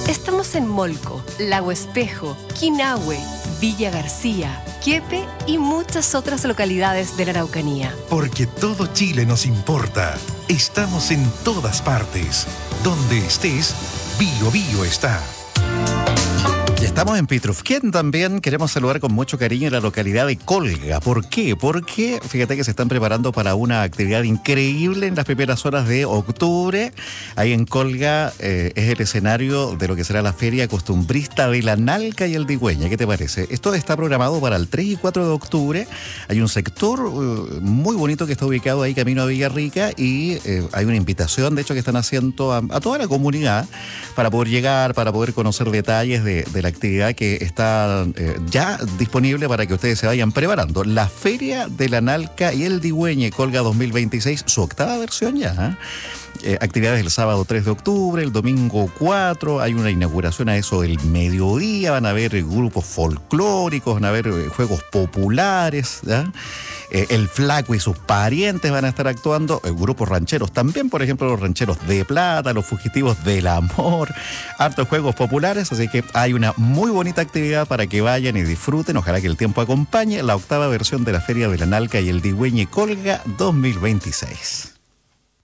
Estamos en Molco, Lago Espejo, Quinahue, Villa García, Quiepe y muchas otras localidades de la Araucanía. Porque todo Chile nos importa. Estamos en todas partes. Donde estés, Bio Bio está. Y estamos en Pitrufquén también. Queremos saludar con mucho cariño a la localidad de Colga. ¿Por qué? Porque fíjate que se están preparando para una actividad increíble en las primeras horas de octubre. Ahí en Colga es el escenario de lo que será la feria costumbrista de la Nalca y el Digüeña. ¿Qué te parece? Esto está programado para el 3 y 4 de octubre. Hay un sector muy bonito que está ubicado ahí camino a Villarrica y hay una invitación, de hecho, que están haciendo a toda la comunidad para poder llegar, para poder conocer detalles de la actividad que está ya disponible para que ustedes se vayan preparando. La Feria de la Nalca y el Digüeña Colga 2026, su octava versión ya. Actividades el sábado 3 de octubre, el domingo 4, hay una inauguración a eso del mediodía, van a haber grupos folclóricos, van a haber juegos populares, ¿ya? El Flaco y sus parientes van a estar actuando, grupos rancheros también, por ejemplo, los rancheros de plata, los fugitivos del amor, hartos juegos populares, así que hay una muy bonita actividad para que vayan y disfruten, ojalá que el tiempo acompañe la octava versión de la Feria de la Nalca y el Digüeña Colga 2026.